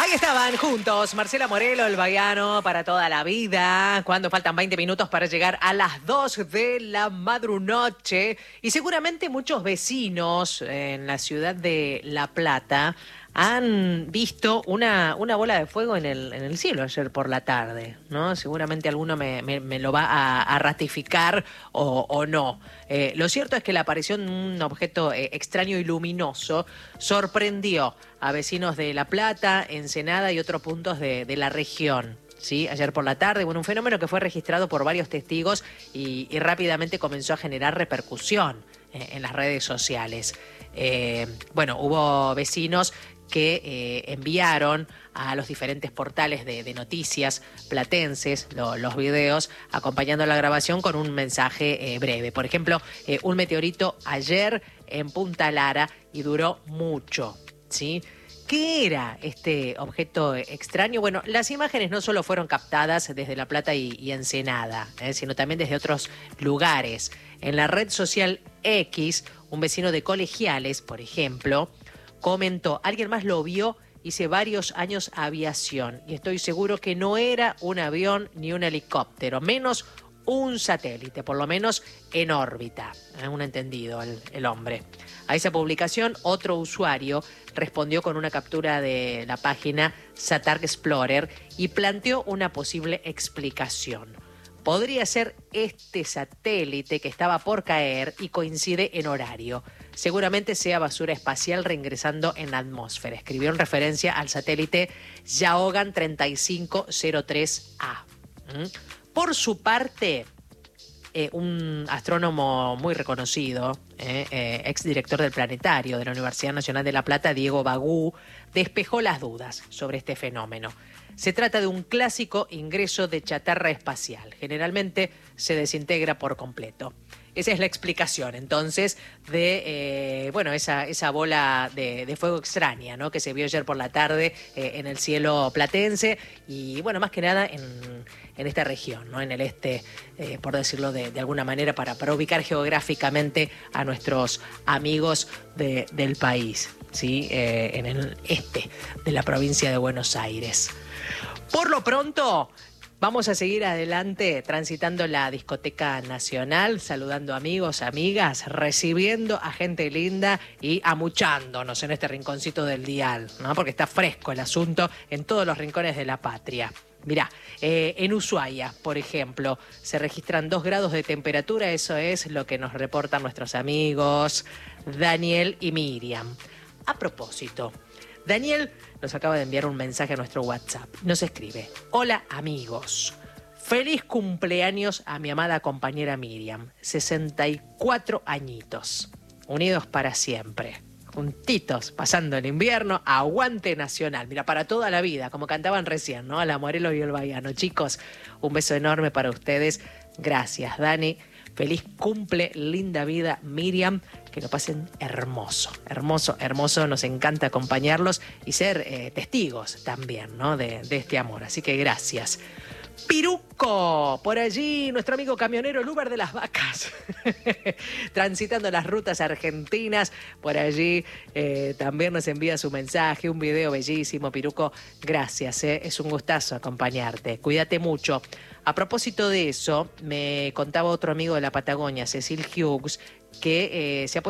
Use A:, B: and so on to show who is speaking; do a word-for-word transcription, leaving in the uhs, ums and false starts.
A: Ahí estaban juntos Marcela Morelo, el Baiano para toda la vida, cuando faltan veinte minutos para llegar a las dos de la madrunoche. Y seguramente muchos vecinos en la ciudad de La Plata han visto una, una bola de fuego en el, en el cielo ayer por la tarde, ¿no? Seguramente alguno me, me, me lo va a, a ratificar o, o no. Eh, lo cierto es que la aparición de un objeto eh, extraño y luminoso sorprendió a vecinos de La Plata, Ensenada y otros puntos de, de la región. ¿Sí? Ayer por la tarde, bueno, un fenómeno que fue registrado por varios testigos y, y rápidamente comenzó a generar repercusión eh, en las redes sociales. Eh, bueno, hubo vecinos que eh, enviaron a los diferentes portales de, de noticias platenses lo, los videos acompañando la grabación con un mensaje eh, breve. Por ejemplo, eh, un meteorito ayer en Punta Lara y duró mucho, ¿sí? ¿Qué era este objeto extraño? Bueno, las imágenes no solo fueron captadas desde La Plata y, y Ensenada, eh, sino también desde otros lugares. En la red social X, un vecino de Colegiales, por ejemplo, comentó, alguien más lo vio, hice varios años aviación y estoy seguro que no era un avión ni un helicóptero, menos un satélite, por lo menos en órbita. ¿Eh? Un entendido el, el hombre. A esa publicación, otro usuario respondió con una captura de la página Satar Explorer y planteó una posible explicación. Podría ser este satélite que estaba por caer y coincide en horario. Seguramente sea basura espacial reingresando en la atmósfera. Escribió en referencia al satélite Yaogan treinta y cinco cero tres A. ¿Mm? Por su parte, eh, un astrónomo muy reconocido, eh, eh, exdirector del Planetario de la Universidad Nacional de La Plata, Diego Bagú, despejó las dudas sobre este fenómeno. Se trata de un clásico ingreso de chatarra espacial. Generalmente se desintegra por completo. Esa es la explicación, entonces, de eh, bueno, esa, esa bola de, de fuego extraña, ¿no? Que se vio ayer por la tarde eh, en el cielo platense y, bueno, más que nada en, en esta región, ¿no? En el este, eh, por decirlo de, de alguna manera, para, para ubicar geográficamente a nuestros amigos de, del país, ¿sí? Eh, en el este de la provincia de Buenos Aires. Por lo pronto, vamos a seguir adelante transitando la discoteca nacional, saludando amigos, amigas, recibiendo a gente linda y amuchándonos en este rinconcito del dial, ¿no? Porque está fresco el asunto en todos los rincones de la patria. Mirá, eh, en Ushuaia, por ejemplo, se registran dos grados de temperatura, eso es lo que nos reportan nuestros amigos Daniel y Miriam. A propósito, Daniel nos acaba de enviar un mensaje a nuestro WhatsApp. Nos escribe: hola amigos, feliz cumpleaños a mi amada compañera Miriam, sesenta y cuatro añitos, unidos para siempre, juntitos, pasando el invierno, aguante nacional, mira, para toda la vida, como cantaban recién, ¿no? A la Morelo y el Baiano. Chicos, un beso enorme para ustedes, gracias Dani. Feliz cumple, linda vida, Miriam. Que lo pasen hermoso, hermoso, hermoso. Nos encanta acompañarlos y ser eh, testigos también, ¿no? De, de este amor. Así que gracias. Piruco, por allí, nuestro amigo camionero, el Uber de las vacas, transitando las rutas argentinas, por allí eh, también nos envía su mensaje, un video bellísimo. Piruco, gracias, eh, es un gustazo acompañarte, cuídate mucho. A propósito de eso, me contaba otro amigo de la Patagonia, Cecil Hughes, que eh, se ha puesto